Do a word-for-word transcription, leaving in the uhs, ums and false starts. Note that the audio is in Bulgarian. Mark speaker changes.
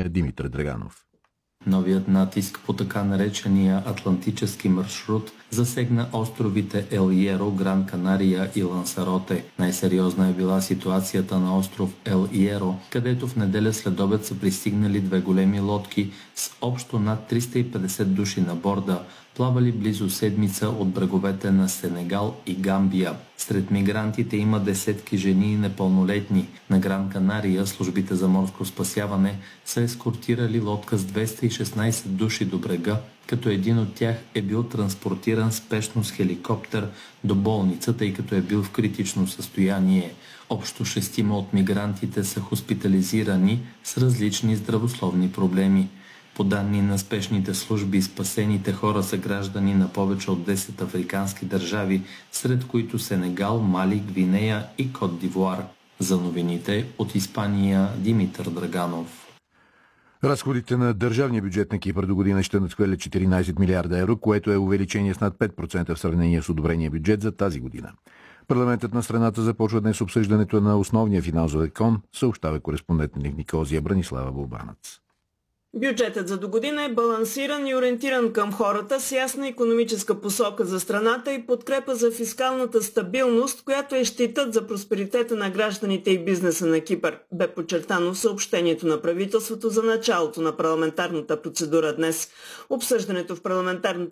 Speaker 1: съобщения Димитър Драганов.
Speaker 2: Новият натиск по така наречения Атлантически маршрут засегна островите Ел Иеро, Гран Канария и Лансароте. Най-сериозна е била ситуацията на остров Ел Иеро, където в неделя следобед са пристигнали две големи лодки с общо над триста и петдесет души на борда, плавали близо седмица от бреговете на Сенегал и Гамбия. Сред мигрантите има десетки жени и непълнолетни. На Гран Канария службите за морско спасяване са ескортирали лодка с двеста и шестнадесет души до брега, като един от тях е бил транспортиран спешно с хеликоптер до болница, тъй като е бил в критично състояние. Общо шестима от мигрантите са хоспитализирани с различни здравословни проблеми. По данни на спешните служби, спасените хора са граждани на повече от десет африкански държави, сред които Сенегал, Мали, Гвинея и Кот д'Ивуар. За новините от Испания Димитър Драганов.
Speaker 1: Разходите на държавния бюджет на Кипър до година ще надхвърлят четиринадесет милиарда евро, което е увеличение с над пет процента в сравнение с одобрения бюджет за тази година. Парламентът на страната започва днес обсъждането на основния финансов закон, съобщава кореспондентът ни в Никозия Бранислава Болбанец.
Speaker 3: Бюджетът за догодина е балансиран и ориентиран към хората с ясна икономическа посока за страната и подкрепа за фискалната стабилност, която е щитът за просперитета на гражданите и бизнеса на Кипър, бе подчертано в съобщението на правителството за началото на парламентарната процедура днес. Обсъждането в парламентарната